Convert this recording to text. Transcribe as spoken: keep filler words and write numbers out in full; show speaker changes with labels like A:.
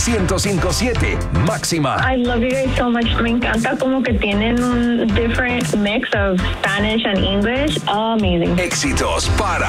A: ciento cinco punto siete Máxima.
B: I love you guys so much. Me encanta como que tienen un different mix of Spanish and English. Amazing.
A: Éxitos para